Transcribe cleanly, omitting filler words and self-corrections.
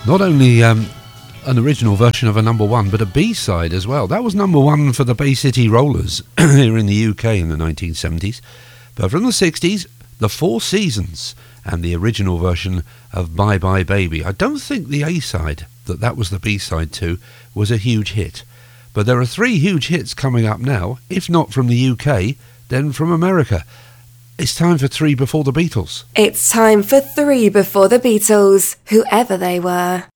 Not only an original version of a number one, but a B-side as well. That was number one for the Bay City Rollers here in the UK in the 1970s. But from the 60s, the Four Seasons and the original version of Bye Bye Baby. I don't think the A-side, that was the B-side to, was a huge hit. But there are three huge hits coming up now, if not from the UK, then from America. It's time for Three Before the Beatles. It's time for Three Before the Beatles, whoever they were.